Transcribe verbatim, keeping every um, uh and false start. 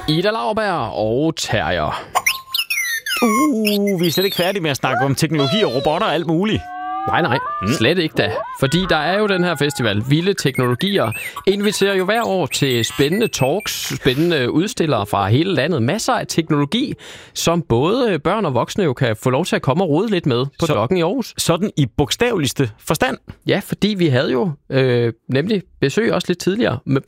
Ida Lauberg og Terrier. Uh, vi er slet ikke færdige med at snakke om teknologi og robotter og alt muligt. Nej, nej, slet ikke da. Fordi der er jo den her festival, Vilde Teknologier, inviterer jo hver år til spændende talks, spændende udstillere fra hele landet. Masser af teknologi, som både børn og voksne jo kan få lov til at komme og rode lidt med på Dokken i Aarhus. Sådan i bogstaveligste forstand? Ja, fordi vi havde jo øh, nemlig besøg også lidt tidligere med